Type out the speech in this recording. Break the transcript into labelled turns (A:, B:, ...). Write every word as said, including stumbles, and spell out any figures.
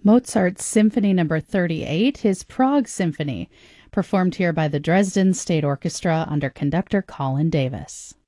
A: Mozart's Symphony Number thirty-eight, his Prague Symphony, performed here by the Dresden State Orchestra under conductor Colin Davis.